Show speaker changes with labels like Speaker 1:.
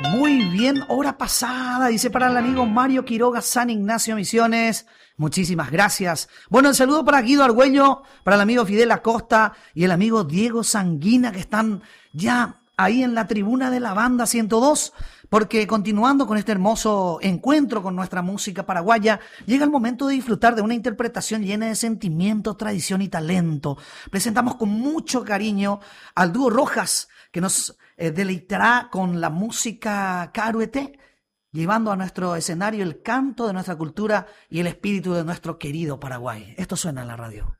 Speaker 1: Muy bien, hora pasada, dice para el amigo Mario Quiroga, San Ignacio Misiones. Muchísimas gracias. Bueno, el saludo para Guido Argüello, para el amigo Fidel Acosta y el amigo Diego Sanguina, que están ya ahí en la tribuna de la banda 102, porque continuando con este hermoso encuentro con nuestra música paraguaya, llega el momento de disfrutar de una interpretación llena de sentimiento, tradición y talento. Presentamos con mucho cariño al dúo Rojas, que nos deleitará con la música Caruete, llevando a nuestro escenario el canto de nuestra cultura y el espíritu de nuestro querido Paraguay. Esto suena en la radio.